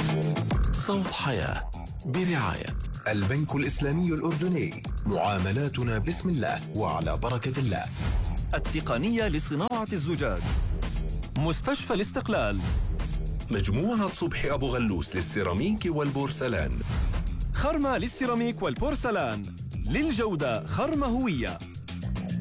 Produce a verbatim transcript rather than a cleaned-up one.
صوت حياة برعاية البنك الإسلامي الأردني. معاملاتنا بسم الله وعلى بركة الله. التقنية لصناعة الزجاج. مستشفى الاستقلال. مجموعة صبحي أبو غلوس للسيراميك والبورسلان. خرمة للسيراميك والبورسلان. للجودة خرمة هوية.